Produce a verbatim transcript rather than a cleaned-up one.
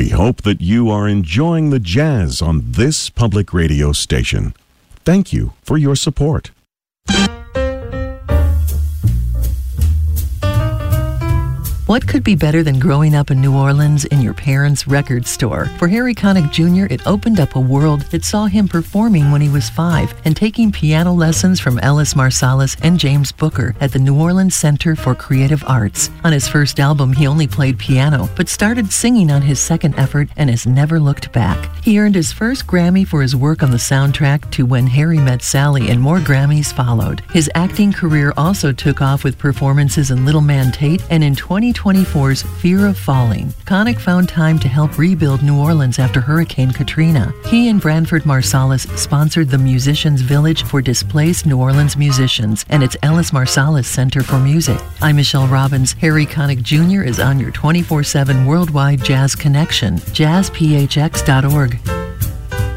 We hope that you are enjoying the jazz on this public radio station. Thank you for your support. What could be better than growing up in New Orleans in your parents' record store? For Harry Connick Junior, it opened up a world that saw him performing when he was five and taking piano lessons from Ellis Marsalis and James Booker at the New Orleans Center for Creative Arts. On his first album, he only played piano, but started singing on his second effort and has never looked back. He earned his first Grammy for his work on the soundtrack to When Harry Met Sally, and more Grammys followed. His acting career also took off with performances in Little Man Tate and in twenty twenty-four's Fear of Falling. Connick found time to help rebuild New Orleans after Hurricane Katrina. He and Branford Marsalis sponsored the Musicians Village for displaced New Orleans musicians and its Ellis Marsalis Center for Music. I'm Michelle Robbins. Harry Connick Junior is on your twenty-four seven worldwide jazz connection, jazz p h x dot org.